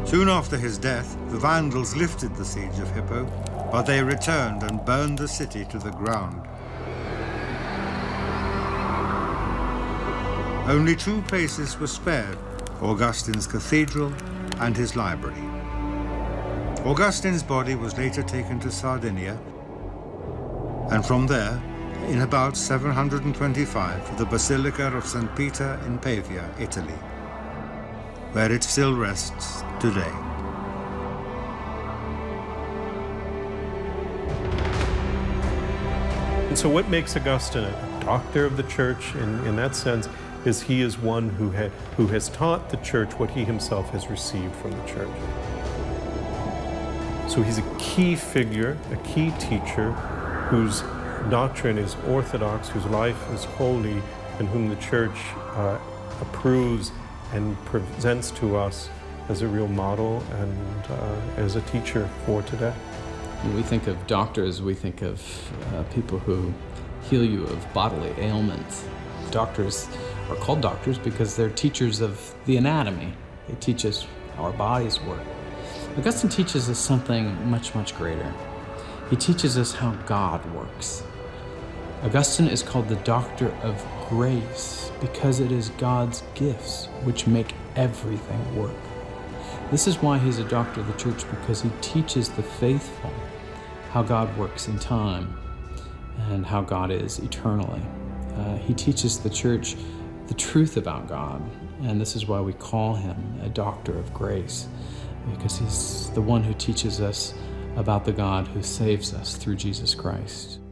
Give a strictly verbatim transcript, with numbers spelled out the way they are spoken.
Soon after his death, the Vandals lifted the siege of Hippo, but they returned and burned the city to the ground. Only two places were spared, Augustine's cathedral and his library. Augustine's body was later taken to Sardinia, and from there, in about seven hundred twenty-five, to the Basilica of Saint Peter in Pavia, Italy, where it still rests today. And so what makes Augustine a doctor of the church in, in that sense is he is one who, ha who has taught the church what he himself has received from the church. So he's a key figure, a key teacher whose doctrine is orthodox, whose life is holy, and whom the church uh, approves and presents to us as a real model and uh, as a teacher for today. When we think of doctors, we think of uh, people who heal you of bodily ailments. Doctors are called doctors because they're teachers of the anatomy. They teach us how our bodies work. Augustine teaches us something much, much greater. He teaches us how God works. Augustine is called the doctor of grace because it is God's gifts which make everything work. This is why he's a doctor of the church, because he teaches the faithful how God works in time and how God is eternally. Uh, he teaches the church the truth about God, and this is why we call him a doctor of grace, because he's the one who teaches us about the God who saves us through Jesus Christ.